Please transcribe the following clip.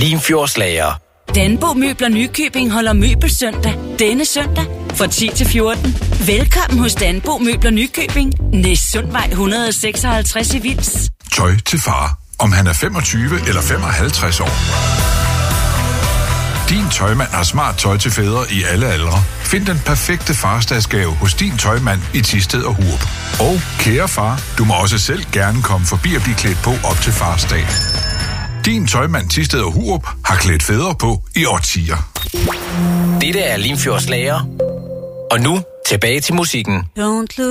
Limfjordslager. Danbo Møbler Nykøbing holder møbelsøndag denne søndag fra 10 til 14. Velkommen hos Danbo Møbler Nykøbing. Næstsundvej 156 i Vils. Tøj til far, om han er 25 eller 55 år. Din tøjmand har smart tøj til fædre i alle aldre. Find den perfekte farsdagsgave hos din tøjmand i Thisted og Hurup. Og kære far, du må også selv gerne komme forbi og blive klædt på op til farsdag. Din tøjmand Thisted og Hurup har klædt fædre på i årtier. Dette er Limfjordslager. Og nu tilbage til musikken. Don't look